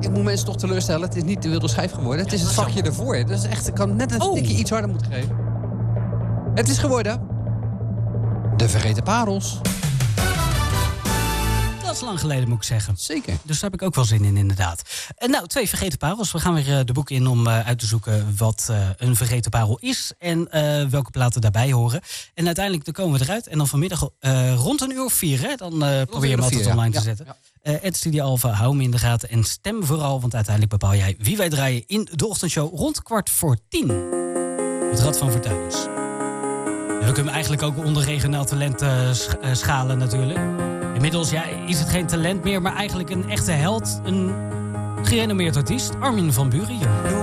ik moet mensen toch teleurstellen. Het is niet de wilde schijf geworden. Het is het vakje ervoor. Dat is echt, ik kan net een stukje iets harder moeten geven. Het is geworden... De Vergeten Parels. Dat is lang geleden, moet ik zeggen. Zeker. Dus daar heb ik ook wel zin in, inderdaad. 2 vergeten parels. We gaan weer de boek in om uit te zoeken wat een vergeten parel is. En welke platen daarbij horen. En uiteindelijk dan komen we eruit. En dan vanmiddag rond 4:00, hè, dan probeer je hem altijd online te zetten. Studio Alpha, hou hem in de gaten en stem vooral. Want uiteindelijk bepaal jij wie wij draaien in de ochtendshow rond 9:15. Het Rad van Fortuin. We kunnen hem eigenlijk ook onder regionaal talent schalen natuurlijk. Inmiddels is het geen talent meer, maar eigenlijk een echte held. Een gerenommeerd artiest, Armin van Buuren.